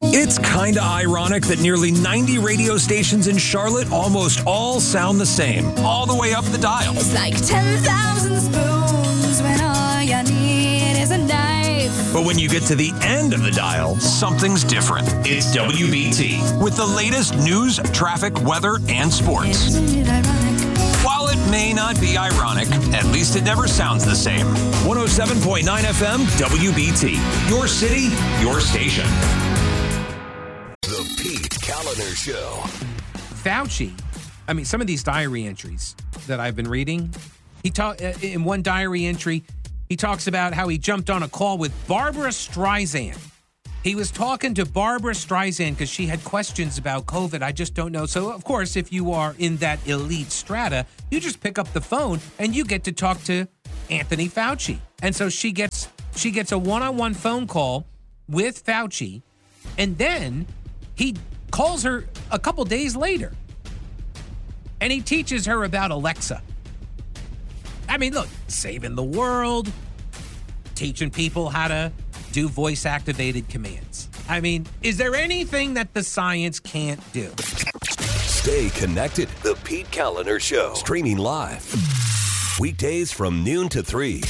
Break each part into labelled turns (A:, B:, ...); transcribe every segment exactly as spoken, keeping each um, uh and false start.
A: It's kinda ironic that nearly ninety radio stations in Charlotte almost all sound the same, all the way up the dial.
B: It's like ten thousand spoons when all you need is a knife.
A: But when you get to the end of the dial, something's different. It's W B T, with the latest news, traffic, weather, and sports.
B: Isn't it ironic?
A: While it may not be ironic, at least it never sounds the same. one oh seven point nine F M, W B T. Your city, your station.
C: The Pete Kaliner Show.
D: Fauci, I mean, some of these diary entries that I've been reading, he talk, in one diary entry, he talks about how he jumped on a call with Barbara Streisand. He was talking to Barbara Streisand because she had questions about COVID. I just don't know. So, of course, if you are in that elite strata, you just pick up the phone and you get to talk to Anthony Fauci. And so she gets she gets a one-on-one phone call with Fauci, and then he calls her a couple days later, and he teaches her about Alexa. I mean, look, saving the world, teaching people how to do voice-activated commands. I mean, is there anything that the science can't do?
C: Stay connected. The Pete Kaliner Show. Streaming live. Weekdays from noon to three.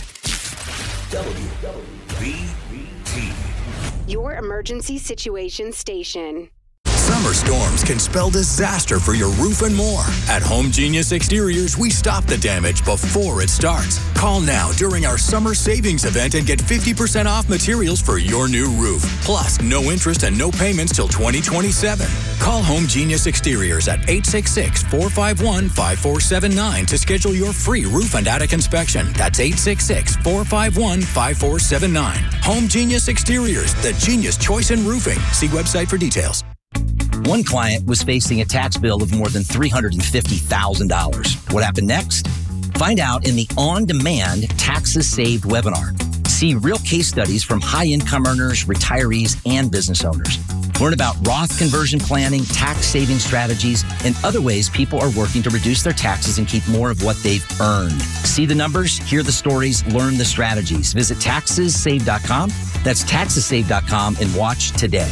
C: W B T.
E: Your emergency situation station.
F: Summer storms can spell disaster for your roof and more. At Home Genius Exteriors, we stop the damage before it starts. Call now during our summer savings event and get fifty percent off materials for your new roof. Plus, no interest and no payments till twenty twenty-seven. Call Home Genius Exteriors at eight six six, four five one, five four seven nine to schedule your free roof and attic inspection. That's eight six six, four five one, five four seven nine. Home Genius Exteriors, the genius choice in roofing. See website for details.
G: One client was facing a tax bill of more than three hundred fifty thousand dollars. What happened next? Find out in the on-demand Taxes Saved webinar. See real case studies from high-income earners, retirees, and business owners. Learn about Roth conversion planning, tax-saving strategies, and other ways people are working to reduce their taxes and keep more of what they've earned. See the numbers, hear the stories, learn the strategies. Visit taxes save dot com. That's taxes save dot com and watch today.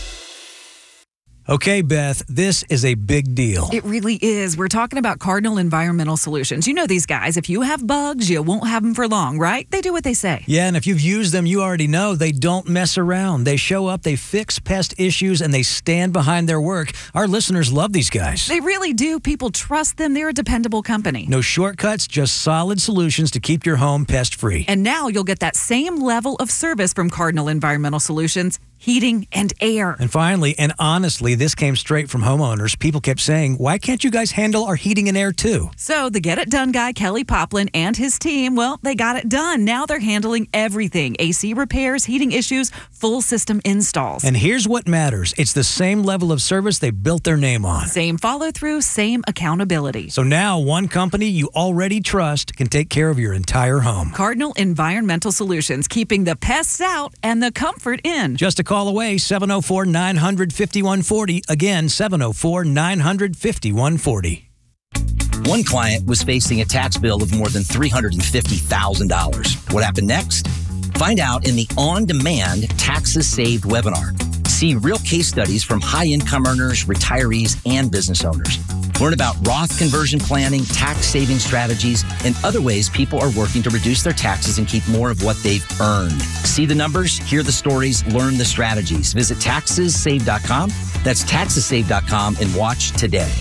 H: Okay, Beth, this is a big deal.
I: It really is. We're talking about Cardinal Environmental Solutions. You know these guys. If you have bugs, you won't have them for long, right? They do what they say.
H: Yeah, and if you've used them, you already know they don't mess around. They show up, they fix pest issues, and they stand behind their work. Our listeners love these guys.
I: They really do. People trust them. They're a dependable company.
H: No shortcuts, just solid solutions to keep your home pest-free.
I: And now you'll get that same level of service from Cardinal Environmental Solutions. Heating and air.
H: And finally, and honestly, this came straight from homeowners. People kept saying, why can't you guys handle our heating and air too?
I: So the Get It Done guy, Kelly Poplin, and his team, well, they got it done. Now they're handling everything. A C repairs, heating issues, full system installs.
H: And here's what matters. It's the same level of service they built their name on.
I: Same follow-through, same accountability.
H: So now one company you already trust can take care of your entire home.
I: Cardinal Environmental Solutions, keeping the pests out and the comfort in.
H: Just a call away, seven oh four, nine hundred, fifty-one forty. Again, seven oh four, nine hundred, fifty-one forty.
G: One client was facing a tax bill of more than three hundred fifty thousand dollars. What happened next? Find out in the on-demand Taxes Saved webinar. See real case studies from high-income earners, retirees, and business owners. Learn about Roth conversion planning, tax-saving strategies, and other ways people are working to reduce their taxes and keep more of what they've earned. See the numbers, hear the stories, learn the strategies. Visit taxes save dot com. That's taxes save dot com and watch today.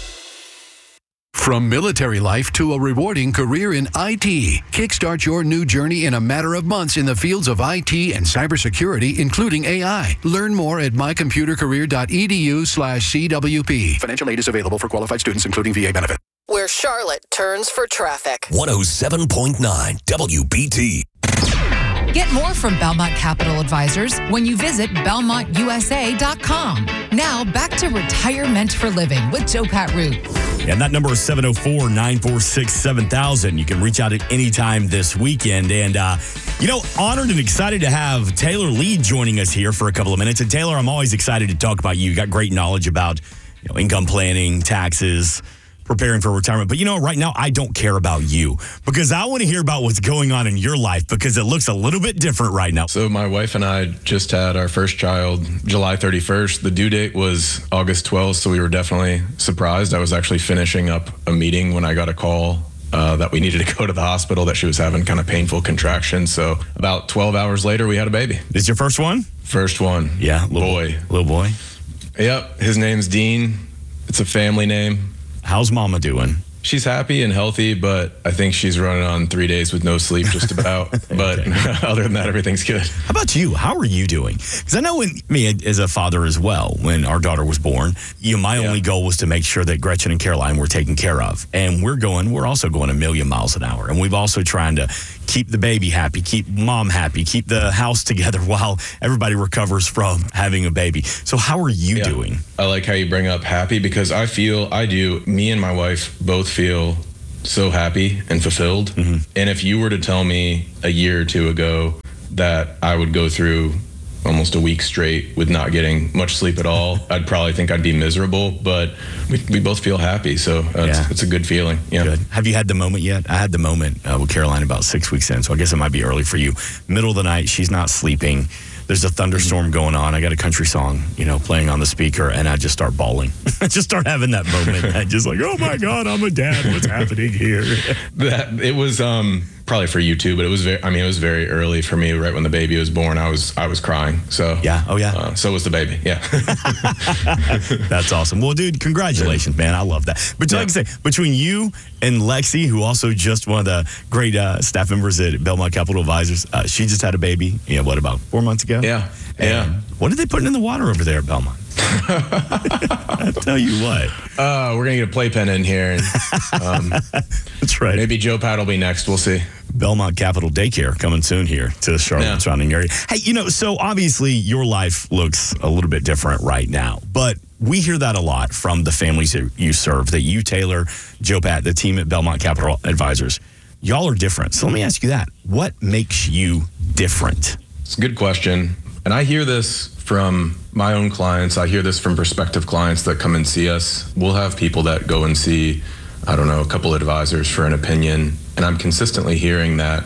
J: From military life to a rewarding career in I T, kickstart your new journey in a matter of months in the fields of I T and cybersecurity, including A I. Learn more at my computer career dot e d u slash c w p. Financial aid is available for qualified students, including V A benefit.
K: Where Charlotte turns for traffic.
C: one oh seven point nine W B T.
L: Get more from Belmont Capital Advisors when you visit belmont u s a dot com. Now back to retirement for living with Joe Pat Root.
M: And that number is seven oh four, nine four six, seven thousand. You can reach out at any time this weekend. And, uh, you know, honored and excited to have Taylor Lee joining us here for a couple of minutes. And, Taylor, I'm always excited to talk about you. You got great knowledge about, you know, income planning, taxes, preparing for retirement. But you know, right now, I don't care about you because I want to hear about what's going on in your life because it looks a little bit different right now.
N: So my wife and I just had our first child July thirty-first. The due date was August twelfth, so we were definitely surprised. I was actually finishing up a meeting when I got a call uh, that we needed to go to the hospital, that she was having kind of painful contractions. So about twelve hours later, we had a baby.
M: Is your first one?
N: First one.
M: Yeah, little
N: boy.
M: Little boy.
N: Yep, his name's Dean. It's a family name.
M: How's mama doing?
N: She's happy and healthy, but I think she's running on three days with no sleep just about. But other than that, everything's good.
M: How about you? How are you doing? Because I know when me as a father as well, when our daughter was born, you know, my yeah. only goal was to make sure that Gretchen and Caroline were taken care of. And we're going, we're also going a million miles an hour. And we've also trying to keep the baby happy, keep mom happy, keep the house together while everybody recovers from having a baby. So how are you yeah. doing?
N: I like how you bring up happy because I feel, I do, me and my wife both feel so happy and fulfilled. Mm-hmm. And if you were to tell me a year or two ago that I would go through almost a week straight with not getting much sleep at all, I'd probably think I'd be miserable, but we, we both feel happy. So uh, yeah. it's, it's a good feeling. Yeah.
M: Good. Have you had the moment yet? I had the moment uh, with Caroline about six weeks in, so I guess it might be early for you. Middle of the night, she's not sleeping. There's a thunderstorm going on. I got a country song, you know, playing on the speaker, and I just start bawling. I just start having that moment. I just like, oh my God, I'm a dad. What's happening here?
N: That it was um, probably for you too, but it was very. I mean, it was very early for me. Right when the baby was born, I was I was crying. So
M: yeah, oh yeah.
N: Uh, so was the baby. Yeah.
M: That's awesome. Well, dude, congratulations, man. I love that. But yeah. like I say, between you and Lexi, who also just one of the great uh, staff members at Belmont Capital Advisors, uh, she just had a baby. You know, what, about four months ago?
N: Yeah.
M: And
N: yeah.
M: what are they putting in the water over there at Belmont? I tell you what.
N: Uh, we're going to get a playpen in here. And, um,
M: That's right.
N: Maybe Joe Pat will be next. We'll see.
M: Belmont Capital Daycare coming soon here to the Charlotte yeah. surrounding area. Hey, you know, so obviously your life looks a little bit different right now, but we hear that a lot from the families that you serve, that you, Taylor, Joe Pat, the team at Belmont Capital Advisors. Y'all are different. So let me ask you that. What makes you different?
N: It's a good question. And I hear this from my own clients. I hear this from prospective clients that come and see us. We'll have people that go and see, I don't know, a couple of advisors for an opinion. And I'm consistently hearing that,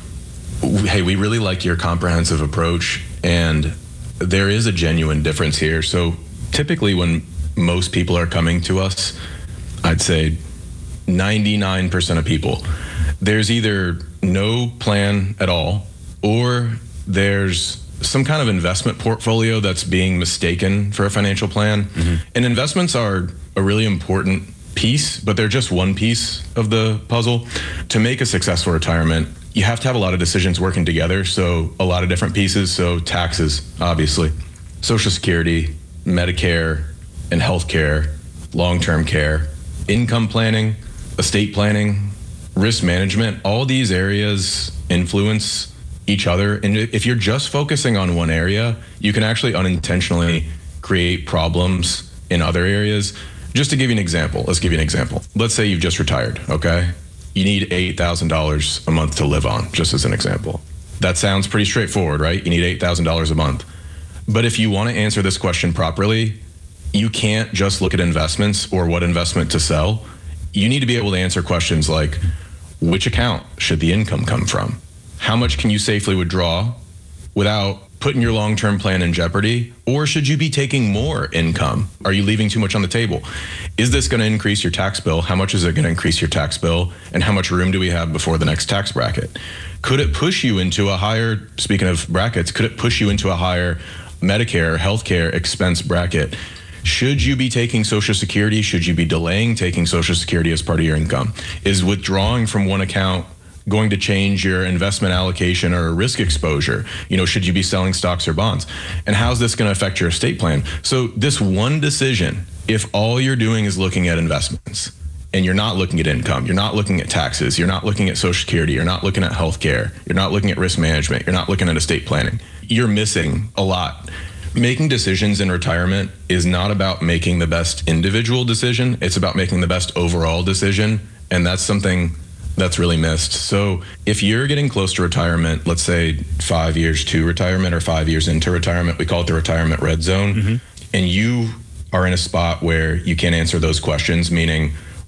N: hey, we really like your comprehensive approach. And there is a genuine difference here. So typically when most people are coming to us, I'd say ninety-nine percent of people, there's either no plan at all, or there's some kind of investment portfolio that's being mistaken for a financial plan. Mm-hmm. And investments are a really important piece, but they're just one piece of the puzzle. To make a successful retirement, you have to have a lot of decisions working together. So a lot of different pieces. So taxes, obviously, Social Security, Medicare, and healthcare, long-term care, income planning, estate planning, risk management. All these areas influence each other. And if you're just focusing on one area, you can actually unintentionally create problems in other areas. Just to give you an example, let's give you an example. Let's say you've just retired, okay? You need eight thousand dollars a month to live on, just as an example. That sounds pretty straightforward, right? You need eight thousand dollars a month. But if you want to answer this question properly, you can't just look at investments or what investment to sell. You need to be able to answer questions like, which account should the income come from? How much can you safely withdraw without putting your long-term plan in jeopardy? Or should you be taking more income? Are you leaving too much on the table? Is this going to increase your tax bill? How much is it going to increase your tax bill? And how much room do we have before the next tax bracket? Could it push you into a higher, speaking of brackets, could it push you into a higher Medicare, healthcare expense bracket? Should you be taking Social Security? Should you be delaying taking Social Security as part of your income? Is withdrawing from one account going to change your investment allocation or risk exposure? You know, should you be selling stocks or bonds? And how's this going to affect your estate plan? So this one decision, if all you're doing is looking at investments and you're not looking at income, you're not looking at taxes, you're not looking at Social Security, you're not looking at healthcare, you're not looking at risk management, you're not looking at estate planning, you're missing a lot. Making decisions in retirement is not about making the best individual decision. It's about making the best overall decision. And that's something that's really missed. So if you're getting close to retirement, let's say five years to retirement or five years into retirement, we call it the retirement red zone, mm-hmm. and you are in a spot where you can't answer those questions, meaning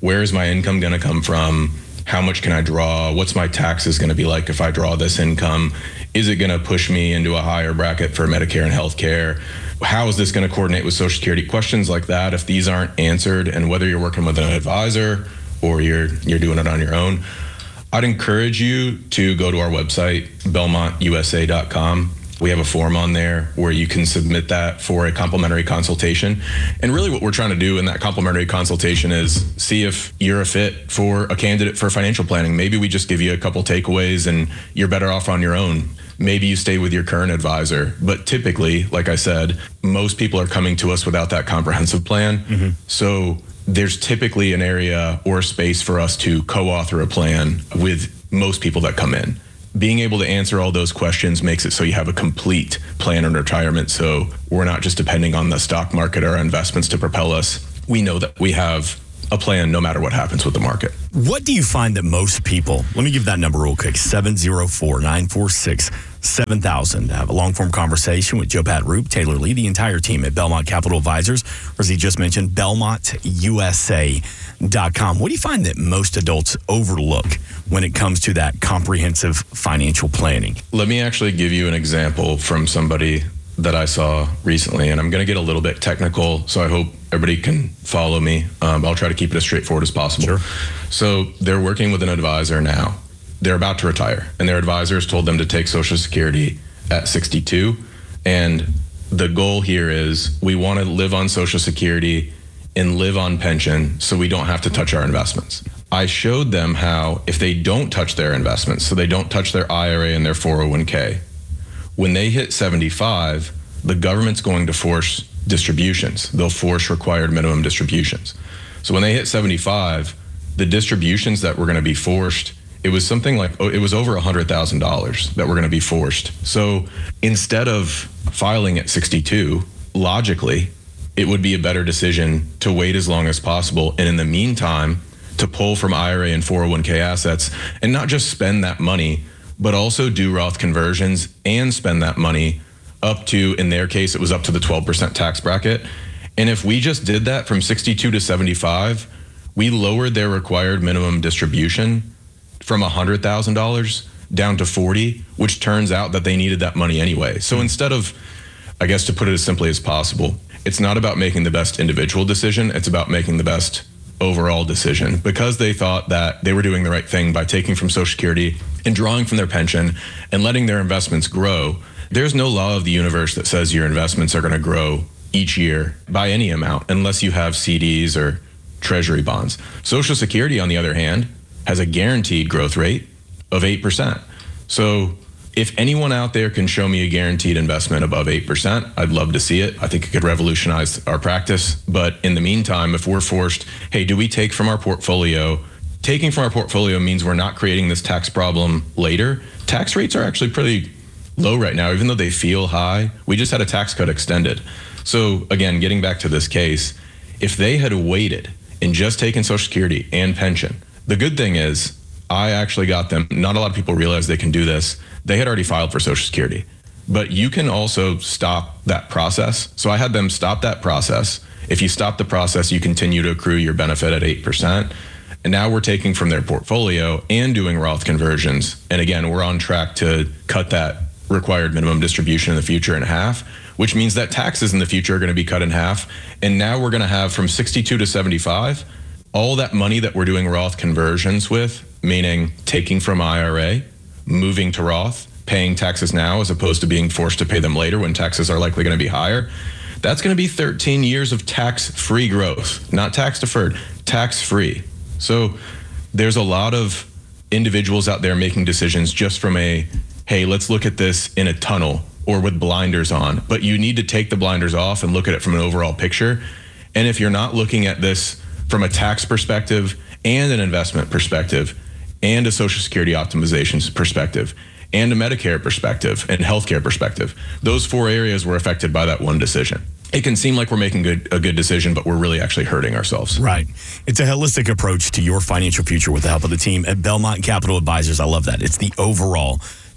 N: where is my income going to come from? How much can I draw? What's my taxes going to be like if I draw this income? Is it going to push me into a higher bracket for Medicare and healthcare? How is this going to coordinate with Social Security? Questions like that, if these aren't answered, and whether you're working with an advisor or you're you're doing it on your own, I'd encourage you to go to our website, belmont u s a dot com. We have a form on there where you can submit that for a complimentary consultation. And really what we're trying to do in that complimentary consultation is see if you're a fit for a candidate for financial planning. Maybe we just give you a couple takeaways and you're better off on your own. Maybe you stay with your current advisor. But typically, like I said, most people are coming to us without that comprehensive plan. Mm-hmm. So there's typically an area or space for us to co-author a plan with most people that come in. Being able to answer all those questions makes it so you have a complete plan in retirement. So we're not just depending on the stock market or our investments to propel us. We know that we have a plan no matter what happens with the market.
M: What do you find that most people, let me give that number real quick, seven oh four, nine four six, seven thousand. Have a long-form conversation with Joe Pat Roop, Taylor Lee, the entire team at Belmont Capital Advisors, or as he just mentioned, belmont u s a dot com. What do you find that most adults overlook when it comes to that comprehensive financial planning?
N: Let me actually give you an example from somebody that I saw recently, and I'm going to get a little bit technical, so I hope everybody can follow me. Um, I'll try to keep it as straightforward as possible.
M: Sure.
N: So they're working with an advisor now. They're about to retire, and their advisor has told them to take Social Security at sixty-two. And the goal here is we want to live on Social Security and live on pension so we don't have to touch our investments. I showed them how if they don't touch their investments, so they don't touch their I R A and their four oh one k, when they hit seventy-five, the government's going to force distributions. They'll force required minimum distributions. So when they hit seventy-five, the distributions that were going to be forced, it was something like, it was over one hundred thousand dollars that were going to be forced. So instead of filing at sixty-two, logically, it would be a better decision to wait as long as possible. And in the meantime, to pull from I R A and four oh one k assets and not just spend that money, but also do Roth conversions and spend that money up to, in their case, it was up to the twelve percent tax bracket. And if we just did that from sixty-two to seventy-five, we lowered their required minimum distribution from one hundred thousand dollars down to forty, which turns out that they needed that money anyway. So instead of, I guess to put it as simply as possible, it's not about making the best individual decision, it's about making the best overall decision. Because they thought that they were doing the right thing by taking from Social Security and drawing from their pension and letting their investments grow, there's no law of the universe that says your investments are going to grow each year by any amount unless you have C Ds or treasury bonds. Social Security, on the other hand, has a guaranteed growth rate of eight percent. So if anyone out there can show me a guaranteed investment above eight percent, I'd love to see it. I think it could revolutionize our practice. But in the meantime, if we're forced, hey, do we take from our portfolio? Taking from our portfolio means we're not creating this tax problem later. Tax rates are actually pretty low right now, even though they feel high. We just had a tax cut extended. So again, getting back to this case, if they had waited and just taken Social Security and pension, the good thing is I actually got them. Not a lot of people realize they can do this. They had already filed for Social Security, but you can also stop that process. So I had them stop that process. If you stop the process, you continue to accrue your benefit at eight percent. And now we're taking from their portfolio and doing Roth conversions. And again, we're on track to cut that required minimum distribution in the future in half, which means that taxes in the future are going to be cut in half. And now we're going to have from sixty-two to seventy-five, all that money that we're doing Roth conversions with, meaning taking from I R A, moving to Roth, paying taxes now as opposed to being forced to pay them later when taxes are likely going to be higher. That's going to be thirteen years of tax-free growth, not tax-deferred, tax-free. So there's a lot of individuals out there making decisions just from a, hey, let's look at this in a tunnel or with blinders on. But you need to take the blinders off and look at it from an overall picture. And if you're not looking at this from a tax perspective and an investment perspective and a Social Security optimization perspective and a Medicare perspective and healthcare perspective, those four areas were affected by that one decision. It can seem like we're making good, a good decision, but we're really actually hurting ourselves.
M: Right. It's a holistic approach to your financial future with the help of the team at Belmont Capital Advisors. I love that. It's the overall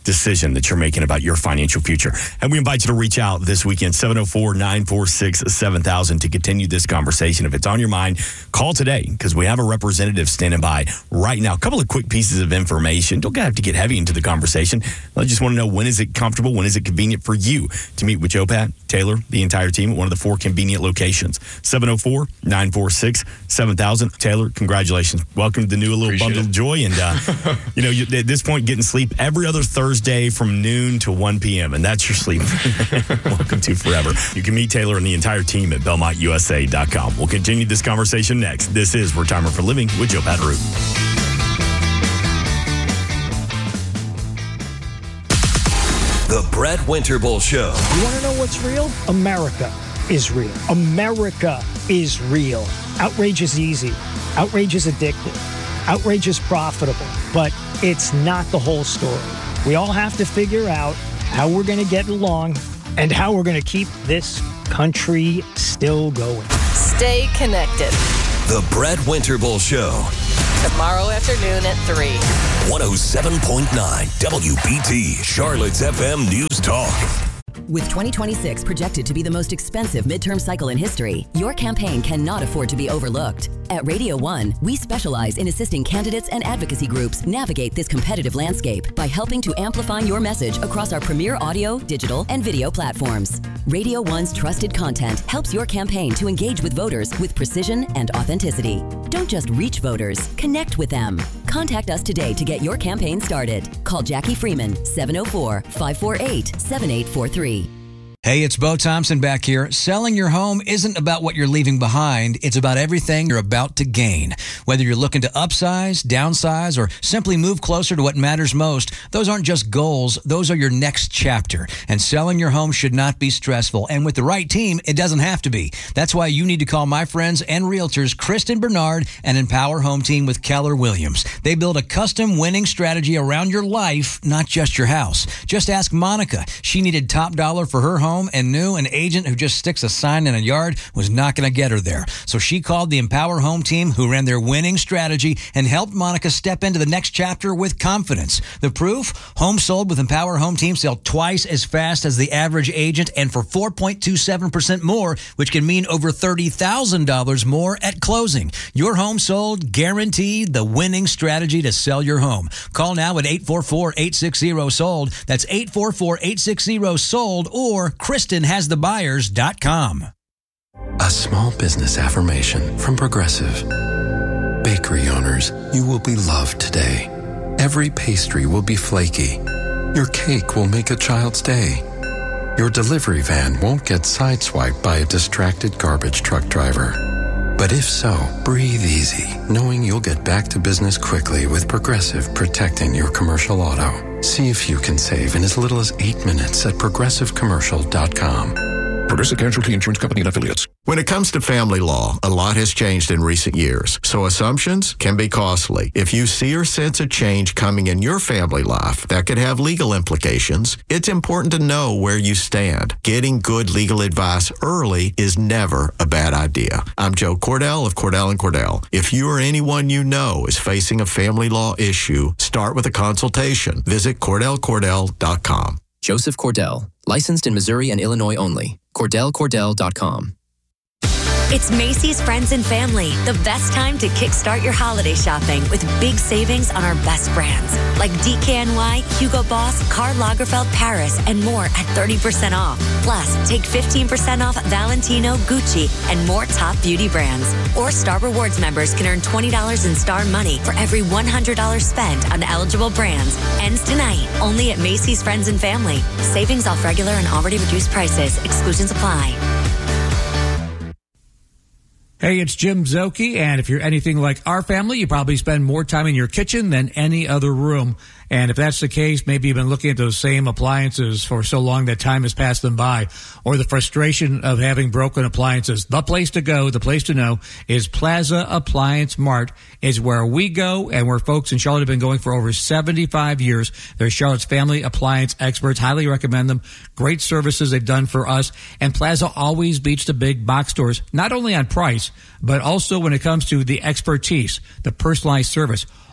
M: decision that you're making about your financial future. And we invite you to reach out this weekend, seven oh four, nine four six, seven thousand, to continue this conversation. If it's on your mind, call today because we have a representative standing by right now. A couple of quick pieces of information. Don't have to get heavy into the conversation. I just want to know, when is it comfortable, when is it convenient for you to meet with Joe Pat, Taylor, the entire team at one of the four convenient locations? seven oh four, nine four six, seven thousand. Taylor, congratulations. Welcome to the new little
N: Appreciate
M: bundle
N: it.
M: of joy. And, uh, you know, you, at this point, getting sleep every other Thursday from noon to one p.m., and that's your sleep. Welcome to forever. You can meet Taylor and the entire team at Belmont U S A dot com. We'll continue this conversation next. This is Retirement for Living with Joe Pat Root.
C: The Brett Winterble Show.
O: You want to know what's real? America is real. America is real. Outrage is easy. Outrage is addictive. Outrage is profitable. But it's not the whole story. We all have to figure out how we're going to get along and how we're going to keep this country still going.
K: Stay connected.
C: The Brett Winterble Show.
K: Tomorrow afternoon at three.
C: one oh seven point nine W B T, Charlotte's F M News Talk.
P: With twenty twenty-six projected to be the most expensive midterm cycle in history, your campaign cannot afford to be overlooked. At Radio One, we specialize in assisting candidates and advocacy groups navigate this competitive landscape by helping to amplify your message across our premier audio, digital, and video platforms. Radio One's trusted content helps your campaign to engage with voters with precision and authenticity. Don't just reach voters, connect with them. Contact us today to get your campaign started. Call Jackie Freeman, seven oh four, five four eight, seven eight four three.
H: Hey, it's Bo Thompson back here. Selling your home isn't about what you're leaving behind. It's about everything you're about to gain. Whether you're looking to upsize, downsize, or simply move closer to what matters most, those aren't just goals. Those are your next chapter. And selling your home should not be stressful. And with the right team, it doesn't have to be. That's why you need to call my friends and realtors, Kristen Bernard and Empower Home Team with Keller Williams. They build a custom winning strategy around your life, not just your house. Just ask Monica. She needed top dollar for her home and knew an agent who just sticks a sign in a yard was not going to get her there. So she called the Empower Home Team, who ran their winning strategy and helped Monica step into the next chapter with confidence. The proof? Homes sold with Empower Home Team sell twice as fast as the average agent and for four point two seven percent more, which can mean over thirty thousand dollars more at closing. Your home sold, guaranteed, the winning strategy to sell your home. Call now at eight four four, eight six zero, sold. That's eight four four, eight six zero, sold, or Kristen Has The Buyers dot com.
Q: A small business affirmation from Progressive. Bakery owners, you will be loved today. Every pastry will be flaky. Your cake will make a child's day. Your delivery van won't get sideswiped by a distracted garbage truck driver. But if so, breathe easy, knowing you'll get back to business quickly with Progressive protecting your commercial auto. See if you can save in as little as eight minutes at progressive commercial dot com.
R: Progressive Casualty Insurance Company and Affiliates. When it comes to family law, a lot has changed in recent years, so assumptions can be costly. If you see or sense a change coming in your family life that could have legal implications, it's important to know where you stand. Getting good legal advice early is never a bad idea. I'm Joe Cordell of Cordell and Cordell. If you or anyone you know is facing a family law issue, start with a consultation. Visit cordell cordell dot com.
S: Joseph Cordell, licensed in Missouri and Illinois only. cordell cordell dot com.
T: It's Macy's Friends and Family, the best time to kickstart your holiday shopping with big savings on our best brands like D K N Y, Hugo Boss, Karl Lagerfeld Paris, and more at thirty percent off. Plus, take fifteen percent off Valentino, Gucci, and more top beauty brands. Or Star Rewards members can earn twenty dollars in Star Money for every one hundred dollars spent on eligible brands. Ends tonight, only at Macy's Friends and Family. Savings off regular and already reduced prices. Exclusions apply.
U: Hey, it's Jim Zoki, and if you're anything like our family, you probably spend more time in your kitchen than any other room. And if that's the case, maybe you've been looking at those same appliances for so long that time has passed them by, or the frustration of having broken appliances. The place to go, the place to know is Plaza Appliance Mart is where we go, and where folks in Charlotte have been going for over seventy-five years. They're Charlotte's family appliance experts. Highly recommend them. Great services they've done for us. And Plaza always beats the big box stores, not only on price, but also when it comes to the expertise, the personalized service.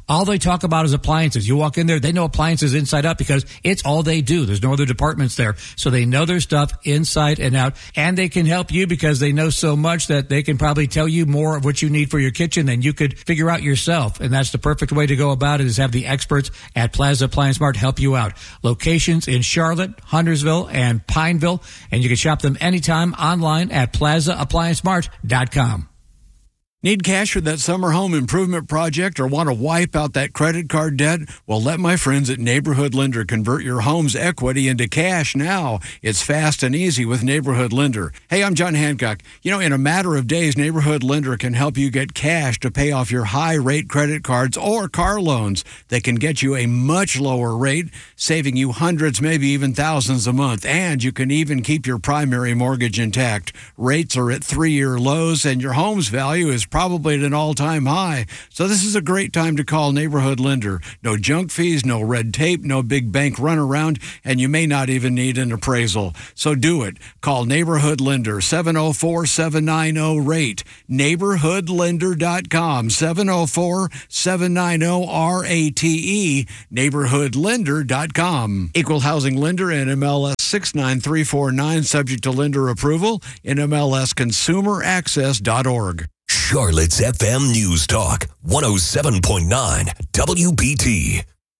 U: All they talk about is appliances. You walk in there, they know appliances inside out because it's all they do. There's no other departments there. So they know their stuff inside and out. And they can help you because they know so much that they can probably tell you more of what you need for your kitchen than you could figure out yourself. And that's the perfect way to go about it, is have the experts at Plaza Appliance Mart help you out. Locations in Charlotte, Huntersville, and Pineville. And you can shop them anytime online at plaza appliance mart dot com.
B: Need cash for that summer home improvement project or want to wipe out that credit card debt? Well, let my friends at Neighborhood Lender convert your home's equity into cash now. It's fast and easy with Neighborhood Lender. Hey, I'm John Hancock. You know, in a matter of days, Neighborhood Lender can help you get cash to pay off your high-rate credit cards or car loans. They can get you a much lower rate, saving you hundreds, maybe even thousands a month. And you can even keep your primary mortgage intact. Rates are at three-year lows, and your home's value is probably at an all-time high. So this is a great time to call Neighborhood Lender. No junk fees, no red tape, no big bank runaround, and you may not even need an appraisal. So do it. Call Neighborhood Lender, seven oh four, seven nine oh, rate. neighborhood lender dot com, seven oh four, seven nine oh, R A T E, neighborhood lender dot com. Equal Housing Lender, N M L S six nine three four nine, subject to lender approval, N M L S consumer access dot org.
C: Charlotte's F M News Talk, one oh seven point nine W B T.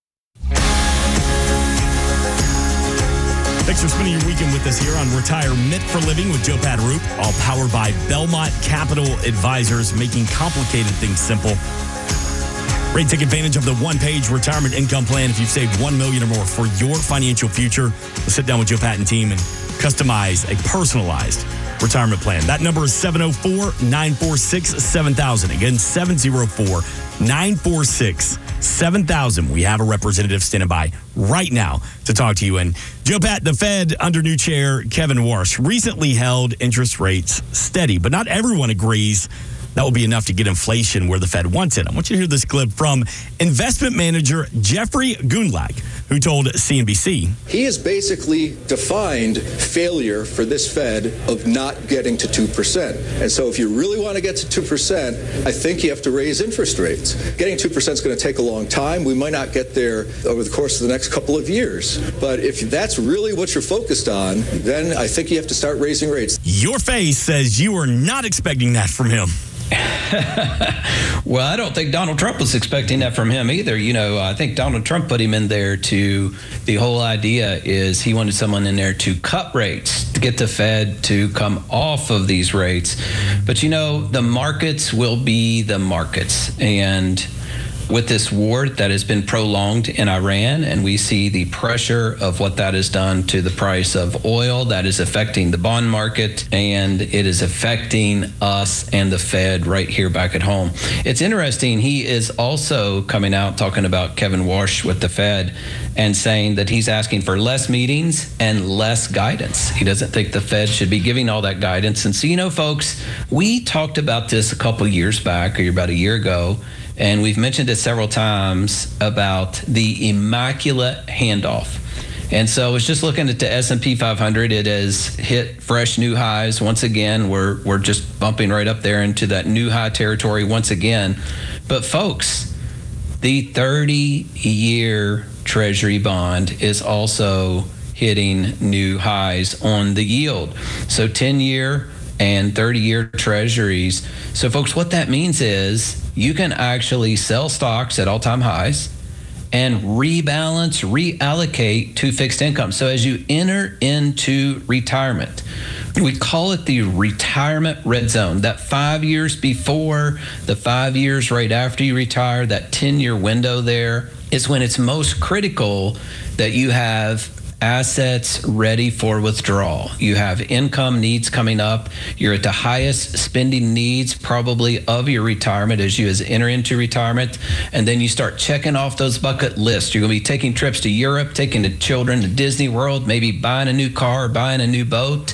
M: Thanks for spending your weekend with us here on Retirement for Living with Joe Padarup, all powered by Belmont Capital Advisors, making complicated things simple. Ready to take advantage of the one-page retirement income plan if you've saved one million dollars or more for your financial future. We'll sit down with Joe Pat and team and customize a personalized retirement plan. That number is seven oh four, nine four six, seven thousand. Again, seven oh four, nine four six, seven thousand. We have a representative standing by right now to talk to you. And Joe Pat, the Fed under new chair Kevin Warsh recently held interest rates steady, but not everyone agrees that will be enough to get inflation where the Fed wants it. I want you to hear this clip from investment manager Jeffrey Gundlach, who told C N B C.
V: He has basically defined failure for this Fed of not getting to two percent. And so if you really want to get to two percent, I think you have to raise interest rates. Getting two percent is going to take a long time. We might not get there over the course of the next couple of years. But if that's really what you're focused on, then I think you have to start raising rates.
M: Your face says you were not expecting that from him.
W: Well, I don't think Donald Trump was expecting that from him either. You know, I think Donald Trump put him in there to, the whole idea is he wanted someone in there to cut rates, to get the Fed to come off of these rates. But, you know, the markets will be the markets. And with this war that has been prolonged in Iran, and we see the pressure of what that has done to the price of oil, that is affecting the bond market, and it is affecting us and the Fed right here back at home. It's interesting, he is also coming out talking about Kevin Warsh with the Fed and saying that he's asking for less meetings and less guidance. He doesn't think the Fed should be giving all that guidance. And so, you know, folks, we talked about this a couple years back, or about a year ago, and we've mentioned it several times about the immaculate handoff. And so I was just looking at the S and P five hundred. It has hit fresh new highs once again. We're we're just bumping right up there into that new high territory once again. But folks, the thirty-year Treasury bond is also hitting new highs on the yield. So ten-year and thirty-year Treasuries. So folks, what that means is you can actually sell stocks at all-time highs and rebalance, reallocate to fixed income. So as you enter into retirement, we call it the retirement red zone. That five years before, the five years right after you retire, that ten-year window there is when it's most critical that you have assets ready for withdrawal. You have income needs coming up. You're at the highest spending needs probably of your retirement as you as enter into retirement. And then you start checking off those bucket lists. You're going to be taking trips to Europe, taking the children to Disney World, maybe buying a new car, buying a new boat.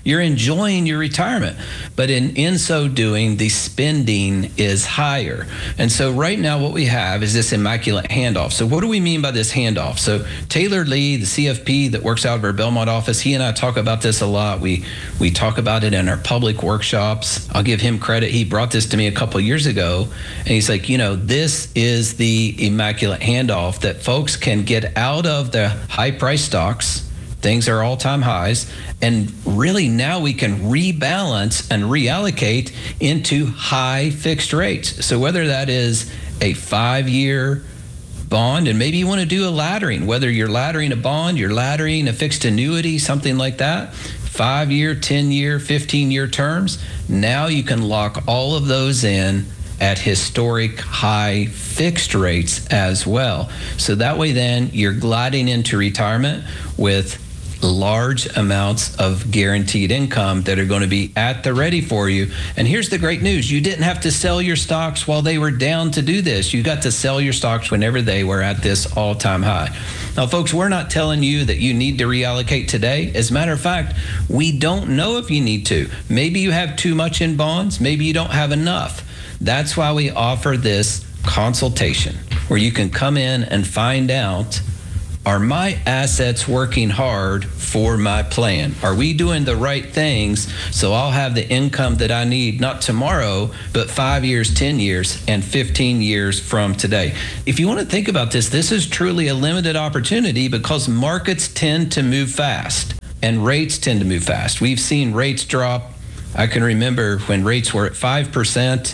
W: You're enjoying your retirement. But in, in so doing, the spending is higher. And so right now what we have is this immaculate handoff. So what do we mean by this handoff? So Taylor Lee, the C F P that works out of our Belmont office, he and I talk about this a lot. We we talk about it in our public workshops. I'll give him credit. He brought this to me a couple years ago, and he's like, you know, this is the immaculate handoff that folks can get out of the high price stocks. Things are all-time highs, and really now we can rebalance and reallocate into high fixed rates. So whether that is a five-year bond, and maybe you want to do a laddering, whether you're laddering a bond, you're laddering a fixed annuity, something like that, five-year, ten-year, fifteen-year terms, now you can lock all of those in at historic high fixed rates as well. So that way then you're gliding into retirement with large amounts of guaranteed income that are going to be at the ready for you. And here's the great news. You didn't have to sell your stocks while they were down to do this. You got to sell your stocks whenever they were at this all-time high. Now, folks, we're not telling you that you need to reallocate today. As a matter of fact, we don't know if you need to. Maybe you have too much in bonds. Maybe you don't have enough. That's why we offer this consultation where you can come in and find out, are my assets working hard for my plan? Are we doing the right things so I'll have the income that I need, not tomorrow, but five years, ten years, and fifteen years from today? If you want to think about this, this is truly a limited opportunity because markets tend to move fast and rates tend to move fast. We've seen rates drop. I can remember when rates were at five percent,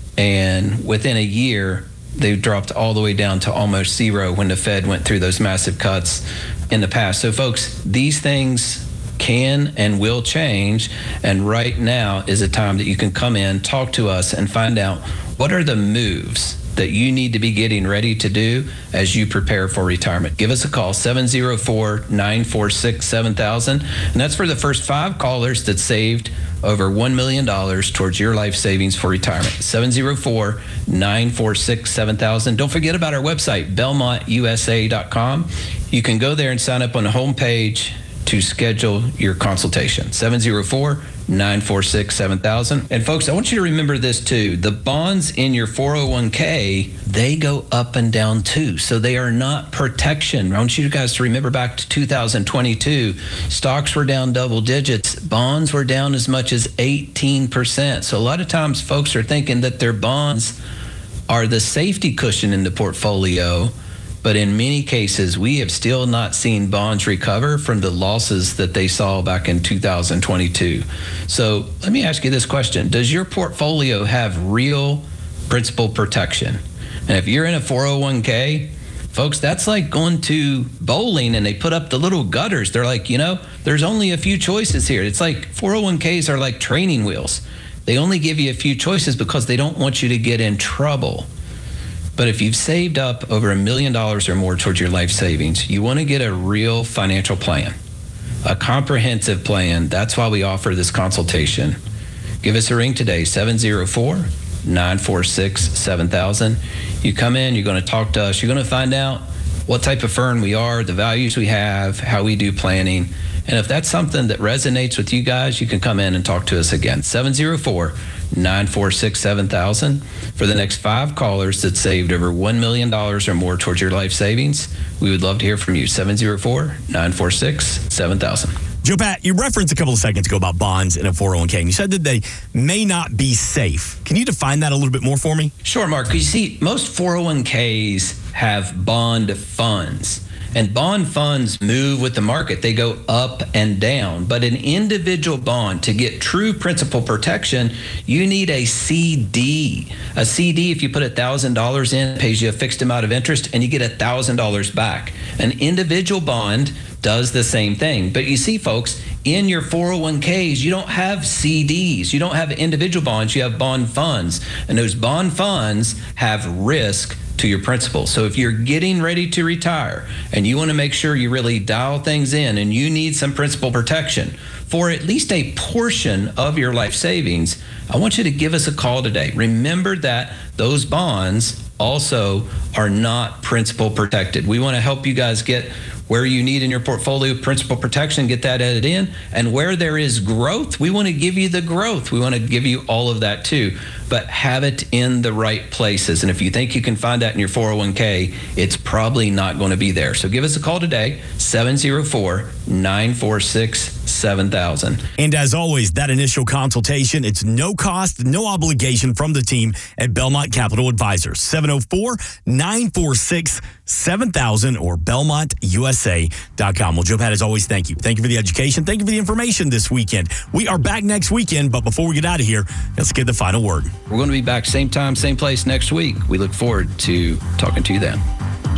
W: and within a year, they dropped all the way down to almost zero when the Fed went through those massive cuts in the past. So folks, these things can and will change. And right now is a time that you can come in, talk to us, and find out what are the moves that you need to be getting ready to do as you prepare for retirement. Give us a call, seven oh four, nine four six, seven thousand. And that's for the first five callers that saved over one million dollars towards your life savings for retirement. seven oh four, nine four six, seven thousand. Don't forget about our website, belmont u s a dot com. You can go there and sign up on the homepage to schedule your consultation. seven oh four, nine four six, seven thousand. And folks, I want you to remember this too. The bonds in your four oh one k, they go up and down too. So they are not protection. I want you guys to remember back to two thousand twenty-two. Stocks were down double digits. Bonds were down as much as eighteen percent. So a lot of times folks are thinking that their bonds are the safety cushion in the portfolio. But in many cases, we have still not seen bonds recover from the losses that they saw back in two thousand twenty-two. So let me ask you this question. Does your portfolio have real principal protection? And if you're in a four oh one k, folks, that's like going to bowling and they put up the little gutters. They're like, you know, there's only a few choices here. It's like four oh one k's are like training wheels. They only give you a few choices because they don't want you to get in trouble. But if you've saved up over a million dollars or more towards your life savings, you want to get a real financial plan, a comprehensive plan. That's why we offer this consultation. Give us a ring today, seven oh four, nine four six, seven thousand. You come in, you're going to talk to us. You're going to find out what type of firm we are, the values we have, how we do planning. And if that's something that resonates with you guys, you can come in and talk to us again. seven oh four, nine four six, seven thousand. For the next five callers that saved over one million dollars or more towards your life savings, we would love to hear from you. seven oh four, nine four six, seven thousand.
M: Joe Pat, you referenced a couple of seconds ago about bonds in a four oh one k, and you said that they may not be safe. Can you define that a little bit more for me?
W: Sure, Mark. You see, most four oh one k's have bond funds. And bond funds move with the market. They go up and down. But an individual bond, to get true principal protection, you need a C D. A C D, if you put one thousand dollars in, pays you a fixed amount of interest, and you get one thousand dollars back. An individual bond does the same thing. But you see, folks, in your four oh one k's, you don't have C Ds. You don't have individual bonds. You have bond funds. And those bond funds have risk to your principal. So if you're getting ready to retire and you want to make sure you really dial things in and you need some principal protection for at least a portion of your life savings, I want you to give us a call today. Remember that those bonds also are not principal protected. We want to help you guys get where you need in your portfolio principal protection, get that added in. And where there is growth, we want to give you the growth. We want to give you all of that too, but have it in the right places. And if you think you can find that in your four oh one k, it's probably not going to be there. So give us a call today, seven oh four, nine four six, seven thousand.
M: And as always, that initial consultation, it's no cost, no obligation from the team at Belmont Capital Advisors. seven oh four, nine four six, seven thousand or Belmont U S A dot com. Well, Joe Pat, as always, thank you. Thank you for the education. Thank you for the information this weekend. We are back next weekend, but before we get out of here, let's get the final word.
W: We're going to be back same time, same place next week. We look forward to talking to you then.